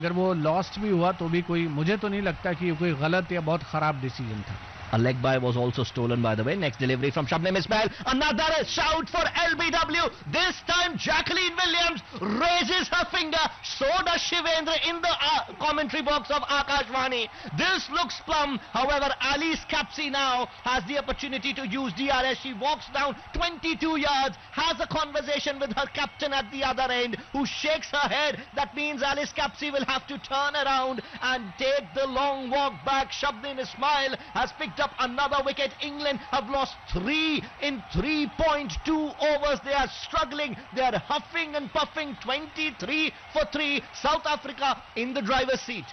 अगर वो लॉस्ट भी हुआ तो भी कोई, मुझे तो नहीं लगता कि कोई गलत या बहुत खराब डिसीजन था. A leg by was also stolen, by the way. Next delivery from Shabnam Ismail. Another shout for LBW. This time Jacqueline Williams raises her finger. So does Shivendra in the commentary box of Akashvani. This looks plum. However, Alice Capsey now has the opportunity to use DRS. She walks down 22 yards, has a conversation with her captain at the other end, who shakes her head. That means Alice Capsey will have to turn around and take the long walk back. Shabnam Ismail has picked up another wicket. England have lost 3 in 3.2 overs. They are struggling. They are huffing and puffing. 23 for 3. South Africa in the driver's seat.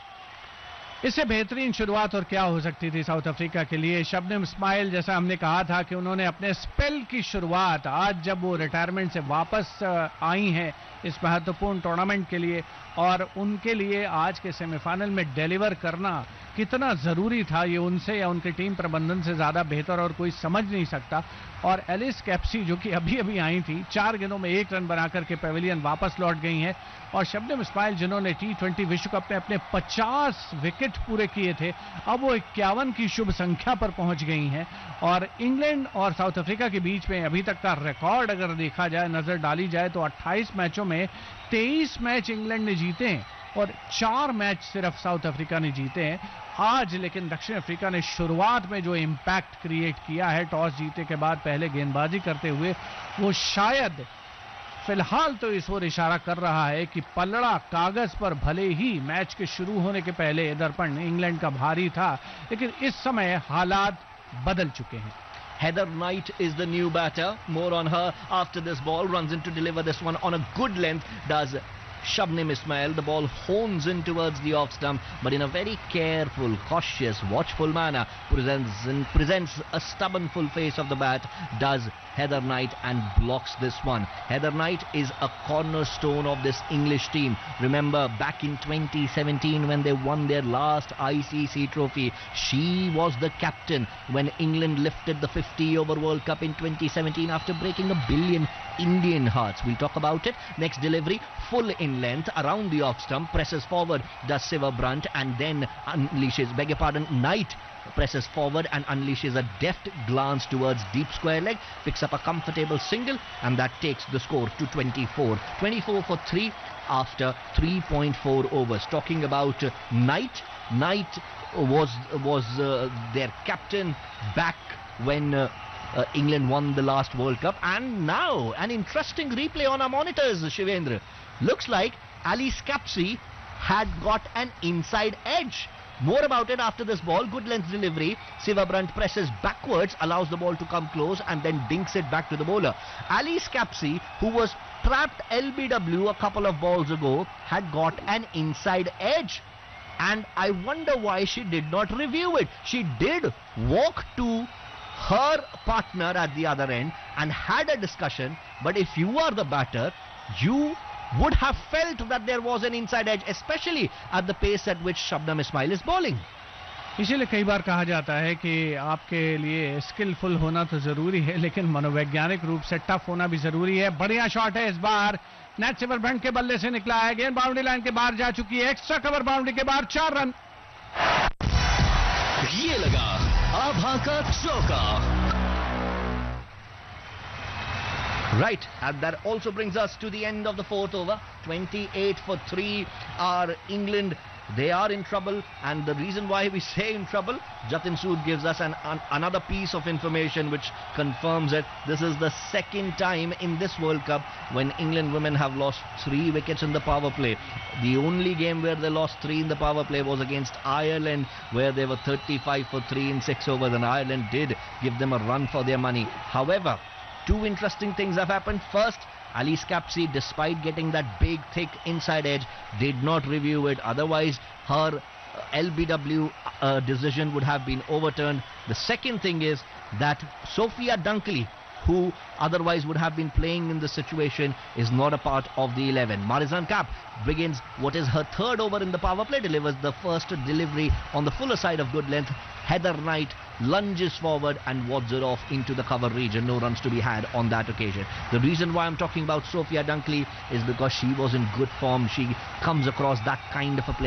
इससे बेहतरीन शुरुआत और क्या हो सकती थी south Africa के लिए. शबनम इस्माइल, जैसा हमने कहा था कि उन्होंने अपने स्पेल की शुरुआत आज जब वो रिटायरमेंट से वापस आई हैं इस महत्वपूर्ण टूर्नामेंट के लिए, और उनके लिए आज के सेमीफाइनल में डिलीवर करना कितना ज़रूरी था, ये उनसे या उनके टीम प्रबंधन से ज़्यादा बेहतर और कोई समझ नहीं सकता. और एलिस कैप्सी जो कि अभी अभी आई थी, 4 गेंदों में 1 रन बनाकर के पेविलियन वापस लौट गई हैं. और शबनम इस्माइल जिन्होंने T20 विश्व कप में अपने 50 विकेट पूरे किए थे, अब वो 51 की शुभ संख्या पर पहुंच गई हैं. और इंग्लैंड और साउथ अफ्रीका के बीच में अभी तक का रिकॉर्ड अगर देखा जाए, नजर डाली जाए, तो 28 मैचों में 23 मैच इंग्लैंड ने जीते हैं और 4 मैच सिर्फ साउथ अफ्रीका ने जीते हैं. आज लेकिन दक्षिण अफ्रीका ने शुरुआत में जो इंपैक्ट क्रिएट किया है टॉस जीते के बाद पहले गेंदबाजी करते हुए, वो शायद फिलहाल तो इस ओर इशारा कर रहा है कि पलड़ा कागज पर भले ही मैच के शुरू होने के पहले दर्पण इंग्लैंड का भारी था, लेकिन इस समय हालात बदल चुके हैं. Heather Knight is the new batter. More on her after this ball. Runs in to deliver this one on a good length. Does Shabnam Ismail. The ball hones in towards the off stump, but in a very careful, cautious, watchful manner. Presents a stubborn full face of the bat. Does Heather Knight and blocks this one. Heather Knight is a cornerstone of this English team. Remember back in 2017 when they won their last ICC trophy, she was the captain when England lifted the 50-over World Cup in 2017 after breaking 1 billion Indian hearts. We'll talk about it. Next delivery, full in length around the off stump, presses forward, does Siva Brunt, and then unleashes, beg your pardon, Knight presses forward and unleashes a deft glance towards deep square leg, picks up a comfortable single, and that takes the score to 24. 24 for 3 after 3.4 overs. Talking about Knight was their captain back when England won the last World Cup, and now an interesting replay on our monitors, Shivendra. Looks like Alice Capsey had got an inside edge. More about it after this ball. Good length delivery. Siva Brunt presses backwards, allows the ball to come close, and then dinks it back to the bowler. Alice Capsey, who was trapped LBW a couple of balls ago, had got an inside edge. And I wonder why she did not review it. She did walk to her partner at the other end and had a discussion, but if you are the batter, you would have felt that there was an inside edge, especially at the pace at which Shabnam Ismail is bowling. इसीलिए कई बार कहा जाता है कि आपके लिए skilful होना तो जरूरी है, लेकिन मनोवैज्ञानिक रूप से टफ होना भी जरूरी है. बढ़िया शॉट है इस बार. नेट सिवर ब्रंट के बल्ले से निकला है, गेंद बाउंड्री लाइन के बाहर जा चुकी है. एक्स्ट्रा कवर बाउंड्री के बाहर 4 रन. ये लगा आभा का चौका. Right, and that also brings us to the end of the 4th over. 28 for 3 are England. They are in trouble, and the reason why we say in trouble, Jatin Sood gives us another piece of information which confirms it. This is the second time in this World Cup when England women have lost 3 wickets in the power play. The only game where they lost 3 in the power play was against Ireland, where they were 35 for 3 in 6 overs, and Ireland did give them a run for their money. However, 2 interesting things have happened. First, Alice Capsey, despite getting that big, thick inside edge, did not review it. Otherwise, her LBW decision would have been overturned. The second thing is that Sophia Dunkley who otherwise would have been playing in this situation, is not a part of the 11. Marizan Kapp begins what is her third over in the power play, delivers the first delivery on the fuller side of good length. Heather Knight lunges forward and wads it off into the cover region. No runs to be had on that occasion. The reason why I'm talking about Sophia Dunkley is because she was in good form. She comes across that kind of a play